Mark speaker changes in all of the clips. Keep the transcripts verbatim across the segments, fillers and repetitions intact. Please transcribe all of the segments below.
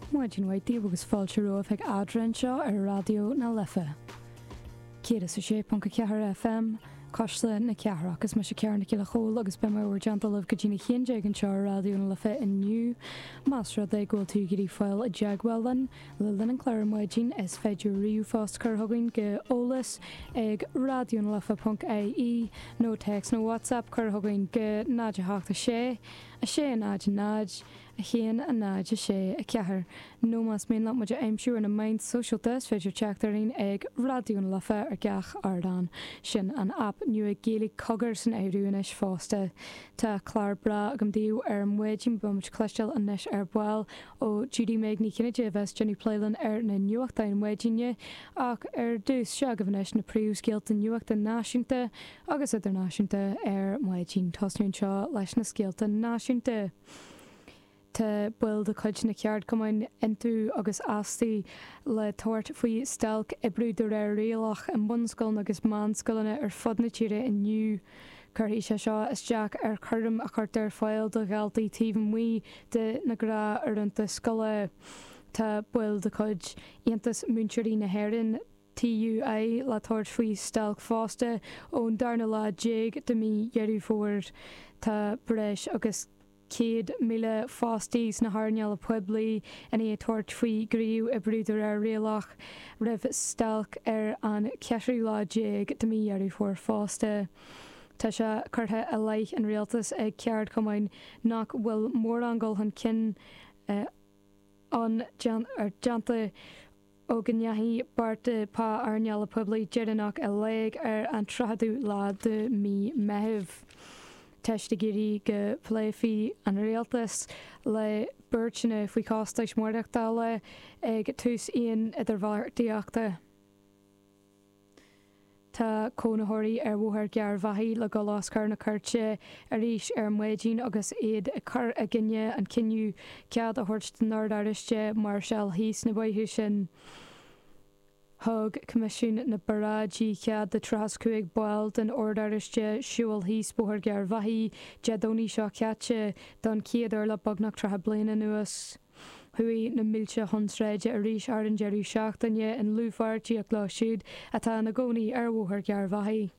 Speaker 1: muidin waidí agus fáilte roimh ag adran seo ar radio na Lifa. Céad is sé panca ceathar F M, Cosla na ceathra agus me sé cearna ciile chól agus be mar gentalh go dtína chéé an seo radio na Lifa inniu. Masra é ggóil tú gurí fáil a deaghálan, le lin an chláir muidin is féidir riú fást chuthagann go ólas ag radio na Lifa punt I E, nó text nó WhatsApp chuthagann go náide háachta sé, a sé a náide náid, a chéan a náide sé a ceathar. nó más mé le muidir aimimsú in na main socialtas féidir teachtarín ag radio na Lifa ar gach ardán sin an app nu a géala cogur san éhrún is fásta. Tá chlár bra agam díú ar muidin bumid cléisteil anis ar buil ó Judy méid ní cinna déhs Jenny Playlan ar na nuachtain muidine ach ar dús se gohhanis na príús céalta nuachta náisiúnta agus idirnáisiúnta ar muidin tosnún seo leis na scéalta náisiúnta. Tá buil de chuid na ceart gomain intú agus así le tuairt faoi stelc i brúidir ar réalach an bunscoil agus mánscoilena ar fod na tíre inniu. Chuirí sé seo is Jack ar chum a chuirt ar fáil do gghealtaí tíomh mí de na gra ar an scoile. Tá buil de chuid íontas múnteirí na hairann T U I le tuairt faoi stelc fásta ón darna lá déag de mí dhearú fór. Tá breis agus céad míle fástís na háneal a Puebli in é tuairt faoi gríú i brúidir ar réalach rih stelc ar an ceisiú lá déag de mí dhearú fór fásta. Tá se chuirthe a leiich an réaltas ag ceart cumáin nach bhfuil mór angol an cin uh, an ar deanta ó gneahí barte pá arneal a Puebli deannach a léig ar an tradú lá de mí mehih. Teiste géirí go pléfií an réaltas le burtine faoi cásteis mórdaachtála ag tús íon idir bhartííachta. Tá cónathirí ar bhthir gear bhaí le go láscar na chuirte a ríis ar muidín agus iad a chur a gine an cinniú cead a thuirt nádariste mar seall híos na baithú sin. Thug comisiún na barádí cead de tras cuaig bail den ordariste siúil híos bóthir gear bhaí jedóní seo ceate don céadar le bagnach tratha bliana nuas. Thuí na mílte honsréide a ríis ar an jeirú seachtaine in lúfartí a gláisiúd atá na gcónaí ar bhthir gear bhaí.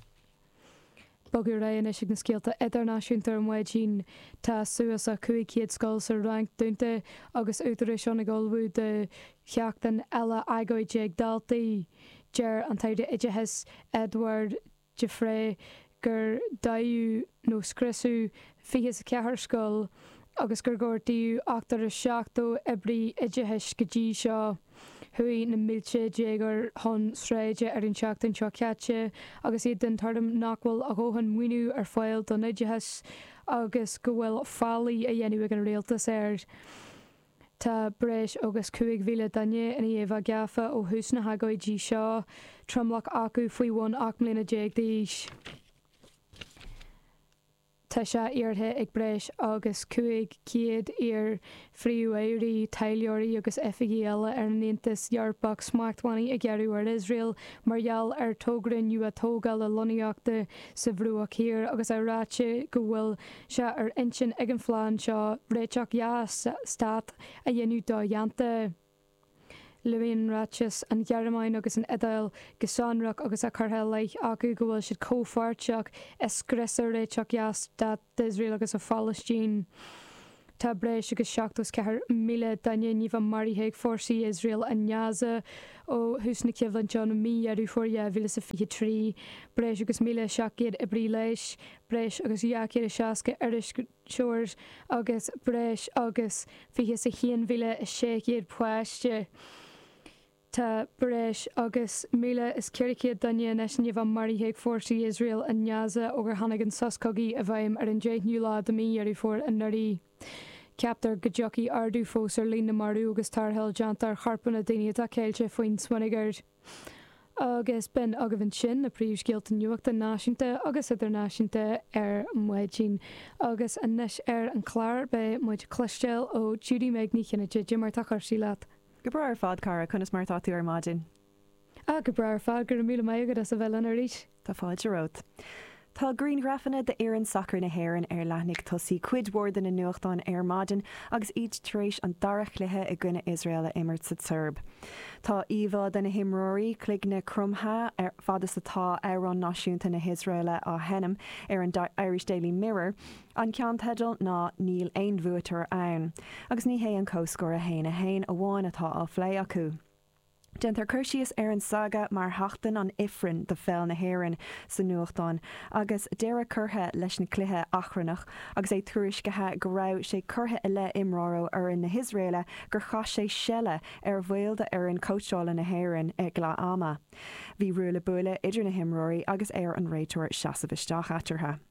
Speaker 1: Bogur raon is na scéalta idirnáisiúnta ar muidín tá suas a chuig céad scoil sa rank dúnta agus útaréis seo na ggóilbú de cheachtain eile agóid ag daltaí dear an taide idethes Edward Jeffrey gur daú nó scrisú fichas a cethar scoil agus gur gcuirtíú achtar a seachtó ibrí idethes go dtí seo. Thuí na mílte déagar hon sréide ar an seachtain seo ceate agus iad den tarm nachhfuil a ggóhan muoinú ar fáil don idethes agus go bhfuil fálaí a dhéanú ag an réaltas air. Tá breis agus cuaig mhíle daine in éomh gafa ó hús na hagóidí seo tromlach acu faoi bhain ach mbliana déag díos. Tá se iarthe ag breis agus cuaig céad ar phríú éirí taileoirí agus efigí eile ar an Aontas Eorpach smachthaí a gcearú ar Israel margheall ar tógrann nu a tógáil le lonaíochta sa bhrúach hir agus aráte go bhfuil se ar intin ag an phláán seo réiteach jaas stát a dhéanú dá dheanta. Luíon ráiteas an Gearmáin agus an Idail go Sánrach agus a chutha leith acu go bhfuil siad cófáirteach iscrisar réiteach jaas dat d'Israel agus a Palestín. Tá breis agus seachtas cethir míle daine níomh marithe ag fórsaí Israel a Gaza ó hús na ceimhlann John mí arú fória bhíle sa fiche trí, breis agus míle seaciad i brí leis, breis agus dheaciad a seaca iris seoir agus breis agus fiche sa chéan bhíle a séciad puaiste. Tá breis agus míle is ceiriciad daine nes níomh marithe ag fórsaí Israel a Gaza ó gur tháinig an soscogaí a bhaim ar an déithniú lá do mí arú fór an narí. Ceaptar go deochaí ardú fós ar lína marú agus tarthail deantar charpanna daine a céilte faoin smuinigard. Agus ben agah sin na príomh scéalta nuachta náisiúnta agus idirnáisiúnta ar muidín agus anis ar an chláir be muid cléisteil ó Judy méid ní chinneide de mar tachar sí leat.
Speaker 2: Go bra ar fád cara chunas mar táú ar máidin.
Speaker 1: A go bra ar fád gur míle maigad as a bheile ar ríis.
Speaker 2: Tá fáid rót. Tá Green Graffanna de Éireann Soccer na Héireann ar leithnig tosaí cuid mhórdan na nuachtáin ar maidin agus iad taréis an dara cluiche i gcuine Israel a imirt sa Tsurb. Tá íomhá den na himróí clig na crumtha ar fadas atá Éireann náisiúnta na Hisraile á henam ar an Irish Daily Mirror, an cean tedal ná níl aon bhuatar ann, agus ní hé an cóscóir a héin a héin a bháin atá á phlé acu. Dentar chuirsíos ar an saga mar hachtan an ifrin de fel na Héireann sa nuachtáin, agus deire curtha leis na cluiche achrannach, agus é tuairiscithe go raibh sé curtha i le imráró ar in na Hisraile gur chas sé seile ar bhfuilde ar an coachtála na Héireann ag Gla Ama. Bhí rúla bula idir na himróí agus ar an réiteoir seasamhisteach atartha.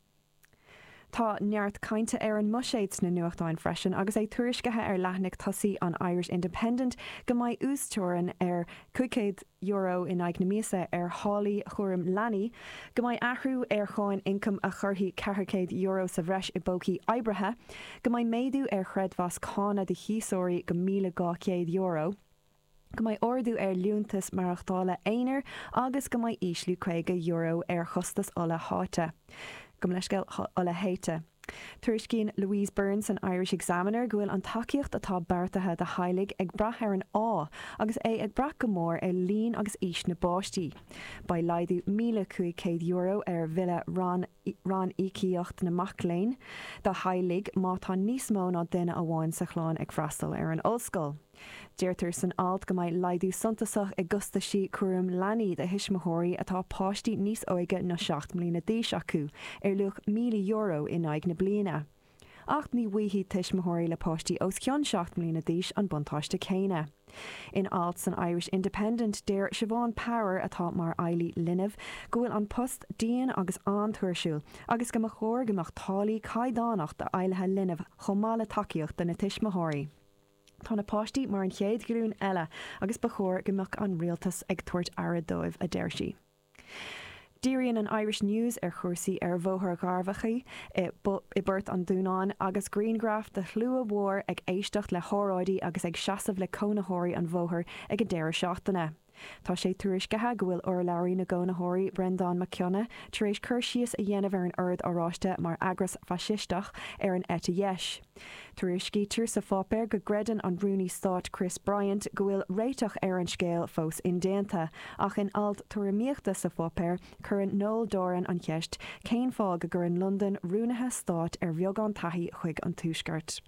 Speaker 2: Tá neart cainte ar an muséid na nuachtáin freisin agus é tuairiscithe ar leithnig tosaí an Irish Independent go mbeidh ústúran ar cinquecéad euro in ag na míosa ar hálaí chuirim leanaí, go mbeidh athrú ar cháin income a churthaí ceithrecéad euro sa bhreis i bócaí oibrithe, go mbeidh méadú ar chreidmhas cána de chiasóirí go míle gachéad euro, go mbeidh ordú ar liúntas marachtála éonar agus go mbeidh íslú chuige euro ar chustas ola háite. Gom leisceil ola héite. Tuairis cín Louise Burns an Irish Examiner gohfuil an takeíocht atá beartathe de Heilig ag brath ar an á, agus é ag brath go mór ar líon agus ís na báistí. Ba laidú míle cinquecéad euro ar villa ran ran ícíocht na Maclean, de Heilig má tá níos mó ná duine a bháin sa chláin ag freastal ar an ollscoil. Deirtar san alt go mbeidh laidú suntasach i gusta sí cuirim leanaí de hisismothirí atá páistí níos óige na seacht mbliana d'aois acu ar luach míle euro in aig na bliana. Ach ní bhuaithí tuismothirí le páistí os ceann seacht mbliana d'aois an buntáiste céine. In alt san Irish Independent déir Siobhan Power atá mar Eilí Linnev gohfuil an post díon agus an thuairsúil, agus go mo chóir gomach tálaí caidánacht de eilethe Linnev chomála takeíocht den na tuismothirí. Tá na páistí mar an chéad grún eile agus ba chóir gomach an rialtas ag tuairt airad dóibh a d'eirsí. Díríonn an Irish News ar chuirsaí ar bhóthar garbhachaí i burt an dúnáin agus Greengraft de chlua mhór ag éisteacht le háráidí agus ag seasamh le cónathirí an bhóthar ag a déire seachtaine. Tá sé tuairiscithe go bhfuil or leirí na gcónathirí Brendan McKenna tar éis chuirsíos a dhéanamh ar an ord áráiste mar agras faisisteach ar an éite dheis. Tuairiscítear sa fápéir go greidan an rúnaí Stát Chris Bryant go bhfuil réiteach ar an scéal fós in déanta, ach in alt tuairimíochta sa fápéir churann Noel Doran an cheist céim fág gur in London rúnathe Stát ar bheag an taithí chuig an túisceart.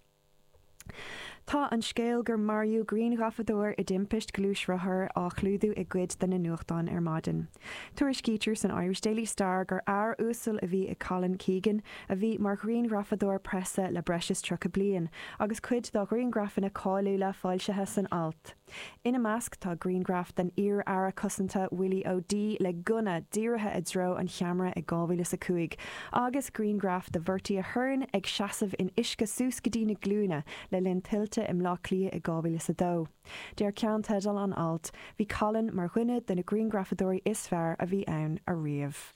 Speaker 2: Tá an scéal gur Mario Green Grafador i dimpist glúisrothair á chlúdú i gcuid den na nuachtáin ar maidin. Tuairis cítear san Irish Daily Star gur air úsal a bhí i Colin Keegan a bhí mar Green Grafador presa le breis tro a blian, agus cuid dá Green Graffanna cáilú le fáilsethe san alt. Ina measc tá Green Graf den ír ara cosanta Willie O'D le guna díirithe i dro an cheamara i gábhíle sa cuaig, agus Green Graf de bhirtí a thurn ag seasamh in isca súscadí na glúna le linn tiltte im lá clia i gábhíle sa dó. Déir cean tedal an alt, bhí Colin mar chuine den na Green Grafadóí is fearr a bhí ann a riamh.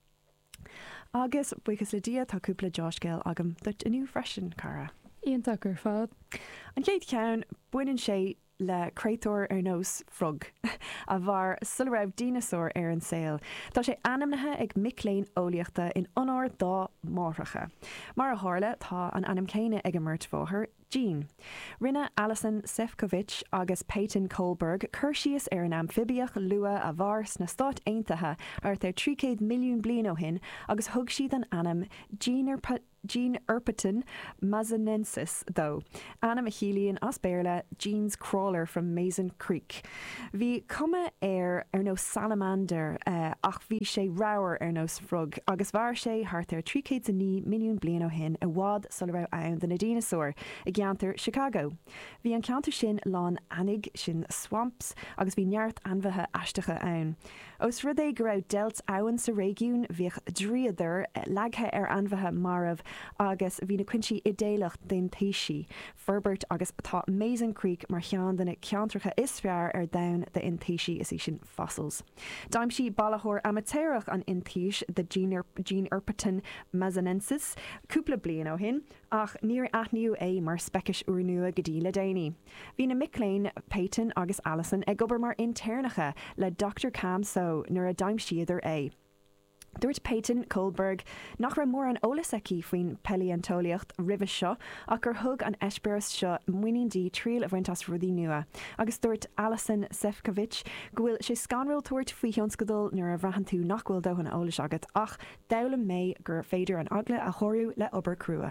Speaker 2: Agus buchas le dia tá cúpla deáscéil agam dut inniu freisin cara.
Speaker 1: Íon tugur fád.
Speaker 2: An chéad ceann buineann sé le créatóir ar nós frog a bhar sul raibh dinosaur ar an saoil. Tá sé anamnathe ag micléin óliaachta in ionáir dá máthracha. Mar a tharla tá an anam céine ag an mirt bhóthar Jean. Rinne Alison Sefcovic agus Peyton Kohlberg chuirsíos ar an amphibiach lua a bhars na Stát Aontaithe ar tar trícéad milliún bliain ó hin agus thug siad an anam Jean Jean Erpeton mazanensis, though. Anna Mahelian as Berla, Jean's crawler from Mason Creek. Vi cuma air er no salamander, uh, ach vi sé rower er no frog, agus var sé hart er trícéad a ní milliún blian ó hin a wad sul ra ann den a dinosaur, i gceantar Chicago. Vi an counter sin lán anig sin swamps, agus vi neart anmhathe aisteacha ann. Os rud é go raibh delt áhan sa régiún bhíoh dríadar leagthe ar anmhathe marmh agus bhí na cuinsi i déileach den téisi. Ferbert agus tá Mason Creek mar chean den ceantracha is fear ar dain de intéisi is sin fossils. Daim si balathór amateurach an intíis de Jean Erpeton mazanensis, cúpla blian ó hin, ach níor aithniú é mar specis uair nua go dtí le déanaí. Bhí na Mick Peyton agus Alison ag obair mar internacha le Doctor Cam So nuair a daim siad ar é. Dúirt Peyton Kohlberg nach ra mór an ólasaici faoin paleontóliacht ribh seo ach gur thug an eispéras seo muoinindí tríal a bhaintas rudí nua. Agus dúirt Alison Sefcovic go bhfuil sé scanrail tuairt faoi thionscadal nuair a bhreahan tú nach bhfuil dóthain ólas agat ach damhla mé gur féidir an agla a chorú le obair crua.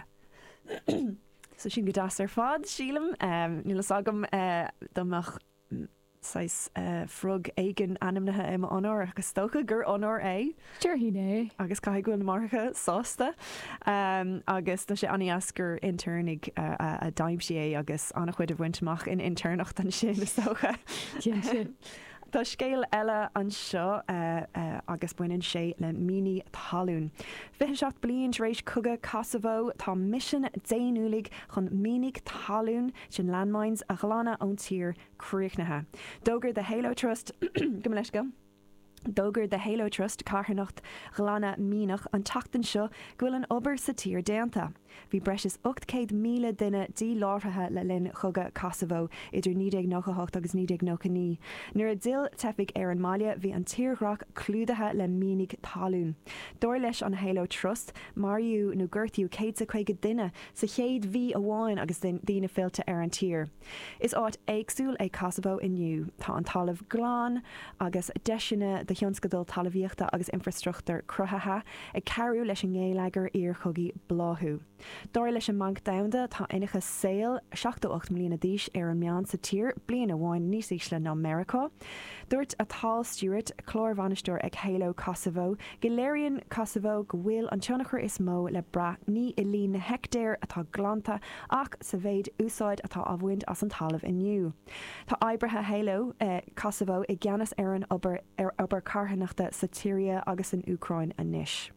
Speaker 2: So sin go das ar fád sílam um, nílas agam uh, domach sais uh, frug éigen animnathe im honor agus stocha gur honor é.
Speaker 1: Sure hí né.
Speaker 2: Agus cai goil marcha sásta. Um, agus tá sé anías gur internig uh, a, a daim si é agus annach chuid a bhaintach in internacht an sin na stocha.
Speaker 1: Cén sin.
Speaker 2: Tá scéal eile an seo uh, uh, agus buineann sé le míní talún. Fiche seach blion rééis cugad Kosovo tá mission déanúlaigh chun mínig talún sin landmines a glána ón tír cruúichnathe. Dógur de Halo Trust go leis go. Dógur de Halo Trust carthanacht glána mínach an tatan seo gohfuil an obair sa tír déanta. Bhí breis is ocht céad míle duine dí láthaithe le linn chugad Kosovo idir nídéag nóchacht agus nídéag nócha ní. Nuair a dil tefic ar an maiile bhí an tíreach clúdathe le mínig talún. Dóir leis an Halo Trust marú nó ggurtiú céad sa chuige duine sa chéad bhí amháin agus daoine fillte ar an tír. Is áit éagsúil é Kosovo inniu. Tá an talamh glán agus deisina de thionscadal talmhaíochta agus infrastruchtúr cruthathe ag cearú leis an ngéileagar ar chugaí bláthú. Dóir leis an manc damda tá inachas saoil seachtaíocht mbliana díos ar an meán sa tír bliana amháin níos ísle ná America. Dúirt a Tal Stewart chlórbhainisteoir ag Halo Kosovo go léiríonn Kosovo go bhfuil an teannachar is mó le bra ní i líon na hectéir atá glánta ach sa bhéid úsáid atá a bhaint as an talamh inniu. Tá oibrithe Halo eh, Kosovo i gceannas ar an obair ar obair carthanachta sa Tíria agus an Ucrain a níis.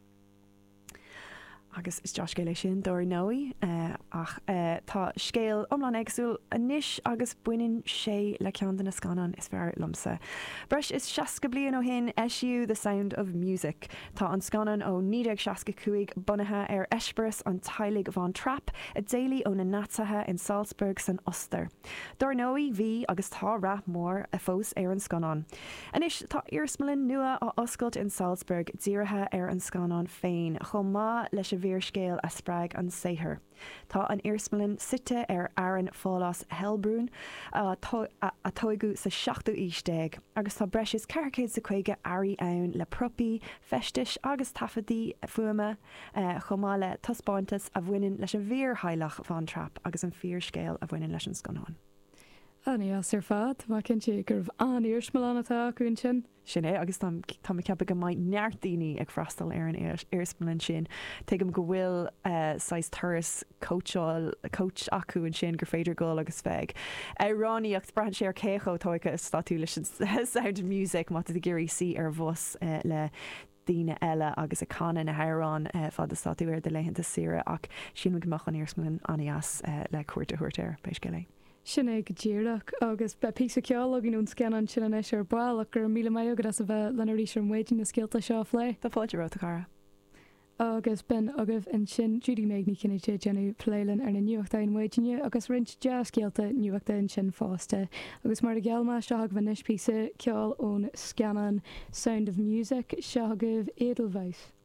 Speaker 2: Agus is Josh Gayle sin dóir nóí uh, ach uh, tá scéal omlan agsúil a níis agus buineann sé le ceanna na scanan is fear lumsa. Breis is seaca blian ó hin eisiú The Sound of Music. Tá an scanan ó nídeag seaca cuaig bunathe ar eispras an tailig van Trapp a déalaí ó na natsathe in Salzburg san Oster. Dóir nóí bhí agus tá rap mór a fós ar an scanan. Anis tá irsmalin nua á oscailt in Salzburg díirithe ar an scanan féin chomh maith leis a bhír scéal a sppraig an saothar. Tá an irsmalin site ar airan fálas Hellbrún a tóigú sa seachtú ístéig, agus tá breis is ceircéad sa chuige airí ann le propi, festis agus tafadaí fuama uh, chomá le taspáintas a bhaineann leis an bhír hailech van Trapp agus an fíor scéal a bhaineann leis an scanán.
Speaker 1: Aní as ar fad, má cin sé gurh an irsmalánatá chuin sin.
Speaker 2: Sin é agus tá ceappa go maiid neartdaoine ag freistal ar an irsmalin sin. Tuigim go bhfuil sais thuras coachál coach acu an sin gur féidir gáil agus feig. Ráníocht brean sé ar cécho tóicha is statú leis Sound of Music má a géirí si ar bhos le daoine eile agus a canan na Harán uh, fad a statú ar de leihananta sira ach sin goach an irsmalin anías uh, le cuairta thuirtear béis go lei.
Speaker 1: Sinna go ddíireach agus be pí ceáil a gún scanan sin an éis ar bail ach gur míle mai agad as a bheith lenarí an waiting na scéalta seo lé.
Speaker 2: Tá fáidir a cara.
Speaker 1: Agus ben agah an sin Judy méid ní cinenne sé genú pléilen ar na nuachta in waitinne agus rint deascéalta nuachta in sin fásta. Agus mar a gealma seag bhanis písa ceáil ón scanan Sound of Music seagah Edelweiss.